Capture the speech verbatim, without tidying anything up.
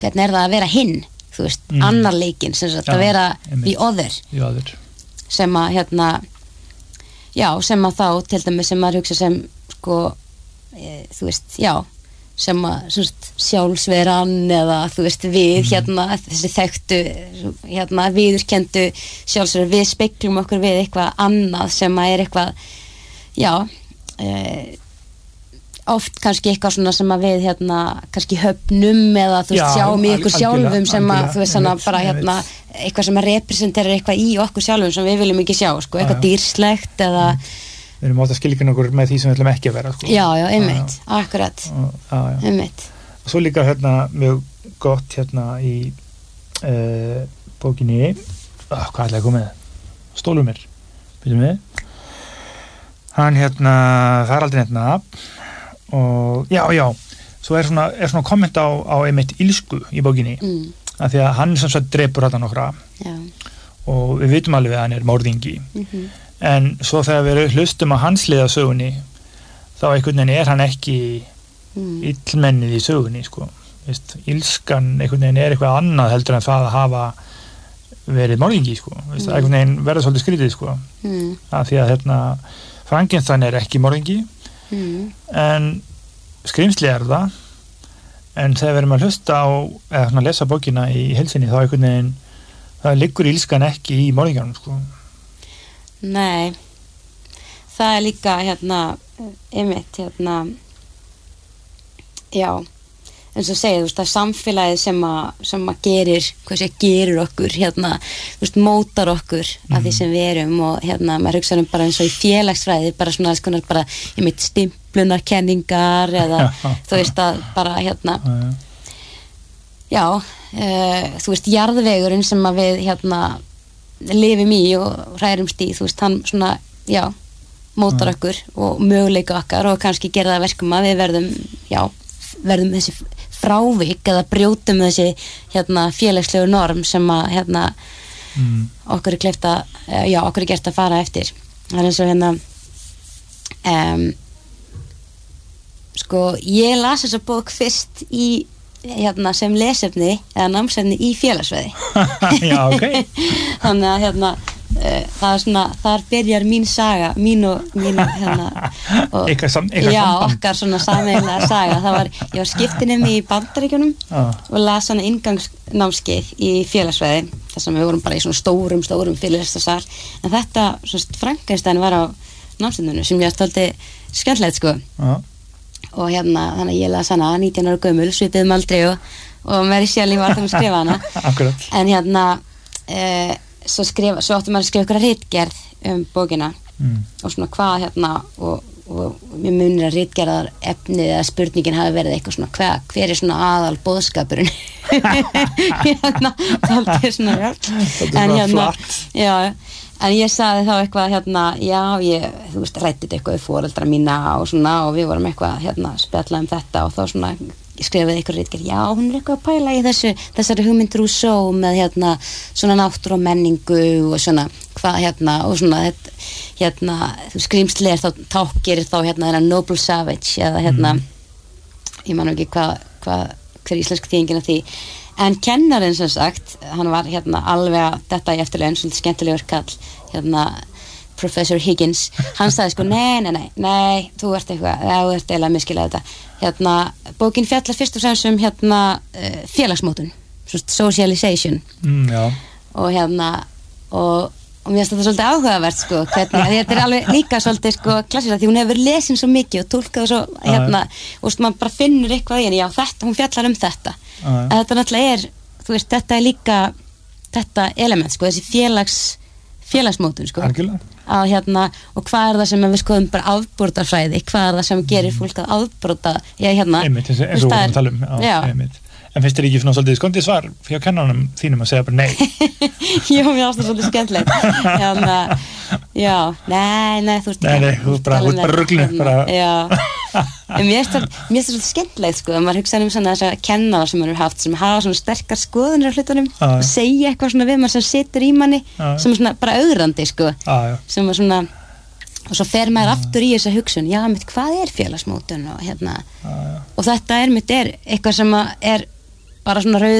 hvernig er það að vera hinn, þú veist, mm. annar leikinn, sem sagt, ja, að vera í other, í other, sem að, hérna, já, sem að þá, til dæmis, sem að hugsa sem, sko, e, þú veist, já, sem að, svona, sjálfsveran eða, þú veist, við, mm. hérna, þessi þekktu, hérna, viðurkendu sjálfsveran, við speglum okkur við eitthvað annað sem að er eitthvað, já, e, oft kannski eitthvað svona sem að við hérna kannski höfnum eða þú veist sjáum í ykkur sjálfum sem að þú veist svona bara hérna eitthvað sem að representerar eitthvað í okkur sjálfum sem við viljum ekki sjá sko, eitthvað dýrslegt eða við erum átt að skilgreina okkur með því sem við ætlum ekki að vera sko. Já, já, einmitt, akkurat einmitt. Og svo líka hérna mjög gott hérna í uh, bókinni ah, hvað ætlaði að koma með? Stólur mér byrjum við hann hérna, það er aldrei hérna og já, já, svo er svona, er svona komment á, á einmitt ílsku í bókinni mm. af því að hann sem sagt drepur þetta nokkra já. Og við vitum alveg að hann er morðingi mm-hmm. en svo þegar við hlustum á hans hlið á sögunni þá einhvern veginn er hann ekki mm. illmennið í sögunni sko. Vist, ílskan einhvern veginn er eitthvað annað heldur en það að hafa verið morðingi sko. Vist, mm. einhvern veginn verður svolítið skrítið sko. mm. af því að hérna, Frankenstein er ekki morðingi Mm. en skrimsli er það en þegar við erum að hlusta á eða svona lesa bókina í heilsinni þá einhvern veginn, það liggur ílskan ekki í morðingjanum sko. Nei það er líka hérna einmitt hérna já, eins og segið, þú veist, það er samfélagið sem að sem að gerir, hvað sé, gerir okkur hérna, þú veist, mótar okkur mm. af því sem við erum og hérna maður hugsa um bara eins og í félagsfræði bara svona alls konar bara, ég meit, stimplunarkenningar eða þú veist að bara hérna já, uh, þú veist, jarðvegurinn sem að við hérna lifum í og hrærumst í, þú veist, hann svona, já mótar okkur og möguleika okkar og kannski gera það verkum að við verðum, já verðum þessi frávik eða brjótum þessi hérna félagslegu norm sem að hérna mm. okkur er kleift að, já, okkur er gert að fara eftir. Það er eins og hérna um, sko, ég las þessa bók fyrst í hérna sem lesefni eða námsefni í félagsfræði. Já, ok. Þannig að hérna Uh, það er svona, þar byrjar mín saga mín og mín hérna og, eitthvað sam, eitthvað já, samband. Okkar svona sameiginlega saga það var, ég var skiptinemi í Bandaríkjunum ah. og las svona inngangsnámskeið í félagsfræði þar sem við vorum bara í svona stórum, stórum fyrirlestrarsal en þetta, svona Frankenstein var á námsefninu sem ég stolti skemmtilegt sko ah. og hérna, þannig að ég las hana nítján ára gömul, svipuðum aldrei og, og Mary Shelley var þeim að skrifa hana Akkurat. En hérna eh, svo skrifa, svo áttum maður að skrifa ykkur ritgerð um bókina mm. og svona hvað hérna og, og mér munir að ritgerðar efnið eða spurningin hafi verið eitthvað svona hva, hver er svona aðal boðskapurinn hérna það er svona já en hérna já, en ég sagði þá eitthvað hérna já ég, þú veist, rættið eitthvað við foreldra mína og svona og við vorum eitthvað hérna spjalla um þetta og þá svona skrifaði ykkur ritgerð, já, hún er eitthvað að pæla í þessu, þessari hugmynd Rousseau með hérna, svona náttúru og menningu og svona, hvað hérna og svona, þetta, hérna skrýmsli er þá, tákir þá hérna hérna Noble Savage, eða hérna mm. ég man ekki hvað hva, hver íslensk þýðingin af því en kennarinn sem sagt, hann var hérna alveg að þetta í eftirlegin, svolítið skemmtilegur kall hérna Professor Higgins, hann sagði sko nei, nei, nei, nei, þú ert eitthvað, þú ert eiginlega að miskila þetta. Hérna, bókin fjallar fyrst og fremst um hérna uh, félagsmótun, socialization. Mm, já. Og hérna, og, og mér finnst þetta svolítið áhugavert sko, hvernig, þetta er alveg líka svolítið sko klassískt, því hún hefur lesin svo mikið og tólkað svo, hérna, og veist, maður bara finnur eitthvað í henni, já, þetta, hún fjallar um þetta. Ah, en þetta náttúrulega er, þú veist, þetta er líka, þetta element sko, þessi félags, félagsmótun sko. Algjörlega. Að hérna, og hvað er það sem við skoðum bara afbrotafræði, hvað er það sem gerir fólk að afbrota, já hérna einmitt, eins og við vorum að tala um já, já. Einmitt. En finnst þér ekki svona svolítið skondið svar fyrir kennarunum þínum að segja bara nei? Jú, mér ástu svolítið skemmtilegt hérna, já, nei, nei þú veist nei, nei, þú bara, þú bara ruglið bara já, en mér finnst það svolítið skemmtilegt sko, að maður hugsa um svona þess að kennara sem maður hefur haft, sem hafa svona sterkar skoðunir á hlutunum ah, og segja eitthvað svona við maður sem situr í manni ah, sem er svona bara augrandi sko ah, sem er svona og svo fer maður aftur í þessa hugsun, já, mitt, hvað er félagsmótun og hérna ah, og þetta er mitt er eitthvað sem er bara svona rauð